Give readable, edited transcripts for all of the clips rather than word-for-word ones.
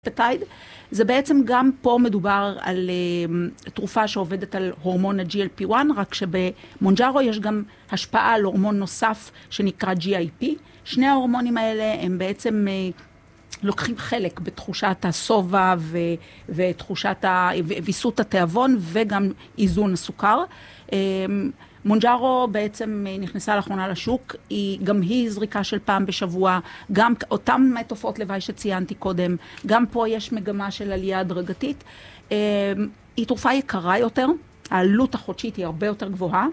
פטייד, זה בעצם גם פה מדובר על תרופה שעובדת על הורמון ה-GLP-1, רק שבמונג'ארו יש גם השפעה על הורמון נוסף שנקרא GIP. שני ההורמונים האלה הם בעצם לוקחים חלק בתחושת הסובה ותחושת ויסות התיאבון וגם איזון הסוכר. מונג'ארו בעצם נכנסה לאחרונה לשוק, גם היא זריקה של פעם בשבוע, גם אותם תופעות לוואי שציינתי קודם, גם פה יש מגמה של עלייה הדרגתית. היא תרופה יקרה יותר, העלות החודשית היא הרבה יותר גבוהה.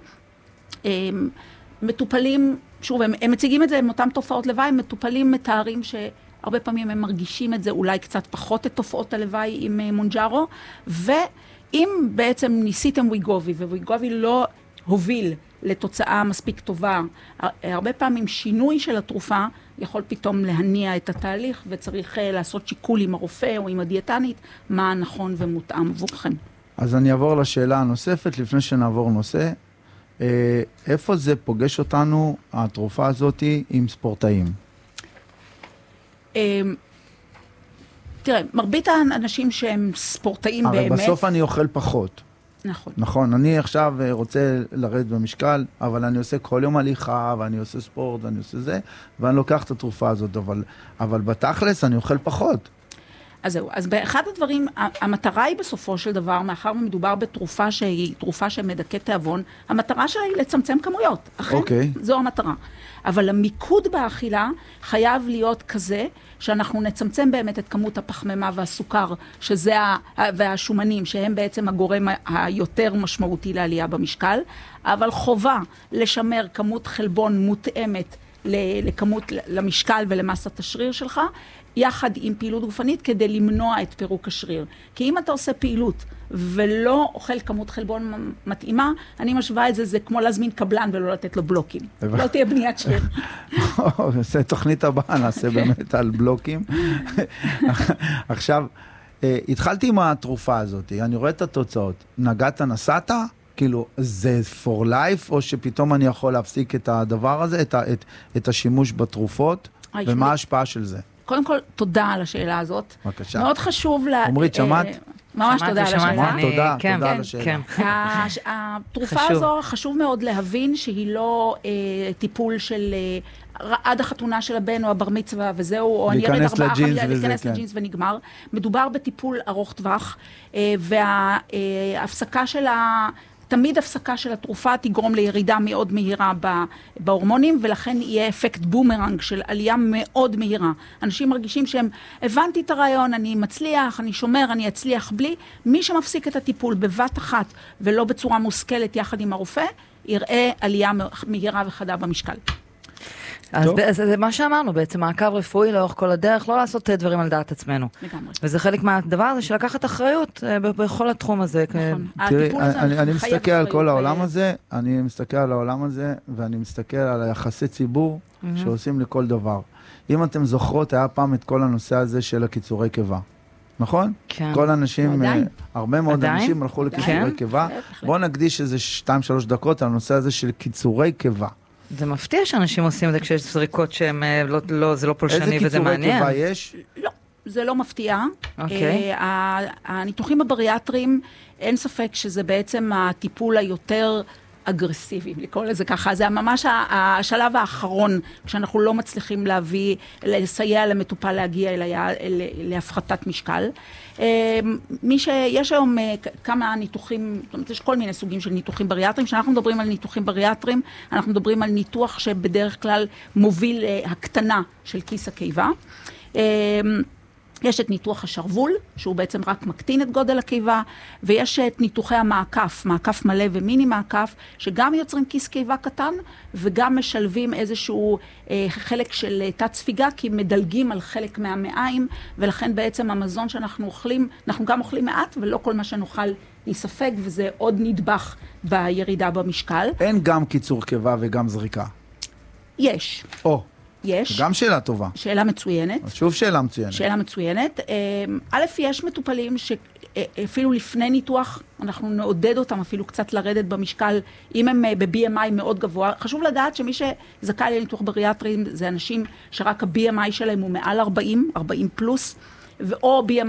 מטופלים, שוב, הם מציגים את זה עם אותם תופעות לוואי, מטופלים מתארים שהרבה פעמים הם מרגישים את זה, אולי קצת פחות את תופעות הלוואי עם מונג'ארו, ואם בעצם ניסיתם ויגובי, וויגובי לא הוביל לתוצאה מספיק טובה, הרבה פעמים שינוי של התרופה יכול פתאום להניע את התהליך, וצריך לעשות שיקול עם הרופא או עם הדיאטנית, מה נכון ומותאם עבורכם. אז אני אעבור לשאלה הנוספת, לפני שנעבור נושא. איפה זה פוגש אותנו, התרופה הזאת, עם ספורטאים? תראה, מרבית האנשים שהם ספורטאים באמת... הרי בסוף אני אוכל פחות. נכון. נכון, אני עכשיו רוצה לרדת במשקל, אבל אני עושה כל יום הליכה, ואני עושה ספורט, ואני עושה זה, ואני לוקח את התרופה הזאת, אבל בתכלס אני אוכל פחות. אז זהו, אז באחד הדברים, המטרה היא בסופו של דבר, מאחר ומדובר בתרופה שהיא תרופה שמדכאת תיאבון, המטרה שלה היא לצמצם כמויות. אכן, זו המטרה. אבל המיקוד באכילה חייב להיות כזה, שאנחנו נצמצם באמת את כמות הפחמימה והסוכר, והשומנים, שהם בעצם הגורם היותר משמעותי לעלייה במשקל, אבל חובה לשמר כמות חלבון מותאמת למשקל ולמסת השריר שלך, יחד עם פעילות גופנית כדי למנוע את פירוק השריר. כי אם אתה עושה פעילות ולא אוכל כמות חלבון מתאימה, אני משווה את זה, זה כמו להזמין קבלן ולא לתת לו בלוקים. לא תהיה בניית שריר. זה תוכנית הבאה, נעשה באמת על בלוקים. עכשיו, התחלתי עם התרופה הזאת, אני רואה את התוצאות. נגעת, נסעת? כאילו, זה for life, או שפתאום אני יכול להפסיק את הדבר הזה, את השימוש בתרופות, ומה ההשפעה של זה? קודם כל, תודה על השאלה הזאת. בבקשה. מאוד חשוב עמרית, שמעת? ממש תודה על השאלה. תודה על השאלה. התרופה הזו חשוב מאוד להבין שהיא לא טיפול של עד החתונה של הבן או הבר מצווה וזהו, או אני ארד 4 חמישה, להיכנס לג'ינס ונגמר. מדובר בטיפול ארוך טווח, וההפסקה של תמיד הפסקה של התרופה תגרום לירידה מאוד מהירה בהורמונים, ולכן יהיה אפקט בומרנג של עלייה מאוד מהירה. אנשים מרגישים שהם, הבנתי את הרעיון, אני מצליח, אני שומר, אני אצליח בלי. מי שמפסיק את הטיפול בבת אחת ולא בצורה מושכלת יחד עם הרופא, יראה עלייה מהירה וחדה במשקל. אז זה מה שאמרנו בעצם, מעקב רפואי לאורך כל הדרך, לא לעשות דברים על דעת עצמנו. לגמרי. וזה חלק מהדבר הזה של לקחת אחריות בכל התחום הזה. נכון. תראי, אני מסתכל על כל העולם הזה, אני מסתכל על העולם הזה, ואני מסתכל על היחסי ציבור שעושים לכל דבר. אם אתם זוכרות, היה פעם את כל הנושא הזה של הקיצורי קיבה. נכון? כן. כל אנשים, הרבה מאוד אנשים הלכו לקיצורי קיבה. בואו נקדיש איזה 2-3 דקות על הנושא הזה של קיצורי קיבה. זה מפתיע שאנשים עושים את זה כשיש זריקות שהם זה לא פולשני וזה מעניין. איזה קיצורי קיבה יש? לא, זה לא מפתיע. אוקיי. הניתוחים הבריאטריים, אין ספק שזה בעצם הטיפול היותר אגרסיבי, לקרוא לזה ככה. זה ממש השלב האחרון, כשאנחנו לא מצליחים לסייע למטופל להגיע להפחתת משקל. יש היום כמה ניתוחים, זאת אומרת, יש כל מיני סוגים של ניתוחים בריאטריים. כשאנחנו מדברים על ניתוחים בריאטריים, אנחנו מדברים על ניתוח שבדרך כלל מוביל הקטנה של כיס הקיבה. יש את ניתוח השרוול, שהוא בעצם רק מקטין את גודל הקיבה, ויש את ניתוחי המעקף, מעקף מלא ומיני מעקף, שגם יוצרים כיס קיבה קטן, וגם משלבים איזשהו חלק של תת ספיגה, כי מדלגים על חלק מהמעיים, ולכן בעצם המזון שאנחנו אוכלים, אנחנו גם אוכלים מעט, ולא כל מה שנאכל ייספג, וזה עוד נדבך בירידה במשקל. אין גם קיצור קיבה וגם זריקה. יש. יש. גם שאלה טובה. שאלה מצוינת. שוב שאלה מצוינת. שאלה מצוינת. א', יש מטופלים שאפילו לפני ניתוח, אנחנו נעודד אותם אפילו קצת לרדת במשקל, אם הם ב-BMI מאוד גבוה. חשוב לדעת שמי שזכאי לניתוח בריאטרי, זה אנשים שרק ה-BMI שלהם הוא מעל 40 פלוס. או